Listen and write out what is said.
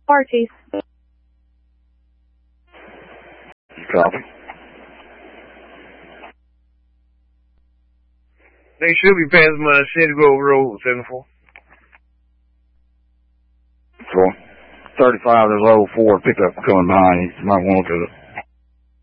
Archie. Copy. They should be passing by City Grove Road, 74. Cool. 35, there's a level 4 pickup coming behind you. You might want to look at it.